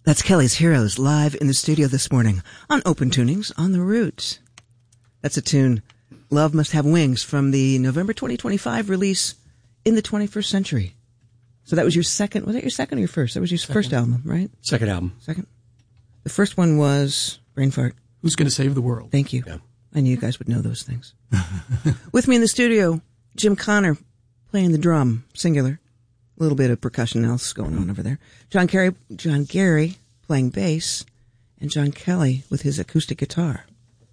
That's Kelly's Heroes live in the studio this morning on Open Tunings on the Root. That's a tune, Love Must Have Wings, from the November 2025 release In the 21st Century. So that was your second, was that your second or your first? That was your first album, right? Second album. Second? The first one was Brain Fart. Who's Going to Save the World? Thank you. Yeah. I knew you guys would know those things. With me in the studio, Jim Connor playing the drum, singular. A little bit of percussion else going on over there. John Gary playing bass, and John Kelly with his acoustic guitar.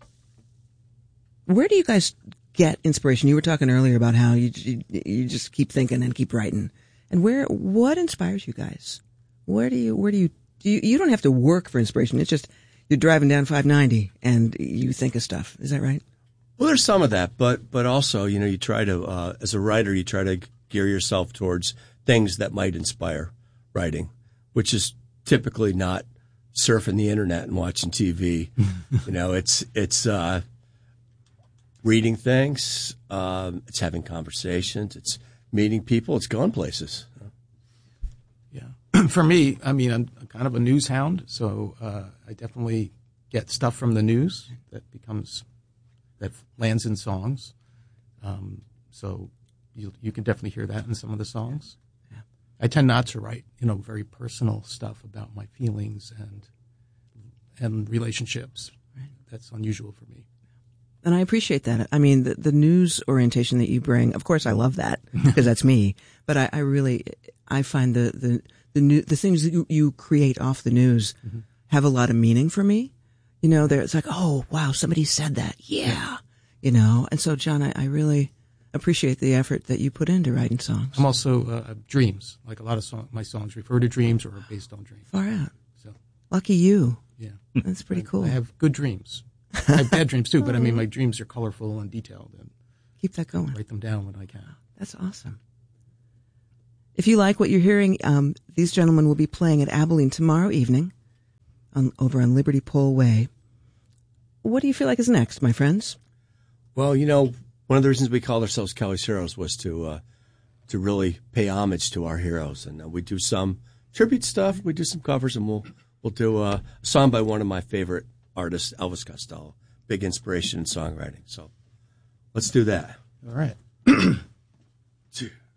Where do you guys get inspiration? You were talking earlier about how you just keep thinking and keep writing. And what inspires you guys? Where do you don't have to work for inspiration. It's just you're driving down 590 and you think of stuff. Is that right? Well, there's some of that, but also, you try to, as a writer, you try to gear yourself towards things that might inspire writing, which is typically not surfing the internet and watching TV. It's reading things, it's having conversations, it's meeting people, it's going places. Yeah. For me, I mean, I'm kind of a news hound, so I definitely get stuff from the news that lands in songs. So you can definitely hear that in some of the songs. I tend not to write, very personal stuff about my feelings and relationships. Right. That's unusual for me. And I appreciate that. I mean, the news orientation that you bring, of course I love that because that's me. But I find the things that you create off the news have a lot of meaning for me. It's like, oh, wow, somebody said that. Yeah. And so, John, I really appreciate the effort that you put into writing songs. I'm also dreams. Like a lot of my songs refer to dreams or are based on dreams. Far out. So lucky you. Yeah, that's pretty cool. I have good dreams. I have bad dreams too, but I mean my dreams are colorful and detailed. And keep that going. Write them down when I can. That's awesome. If you like what you're hearing, these gentlemen will be playing at Abilene tomorrow evening, over on Liberty Pole Way. What do you feel like is next, my friends? Well, one of the reasons we called ourselves Kelly's Heroes was to really pay homage to our heroes, and we do some tribute stuff, we do some covers, and we'll do a song by one of my favorite artists, Elvis Costello. Big inspiration in songwriting. So let's do that. All right. 2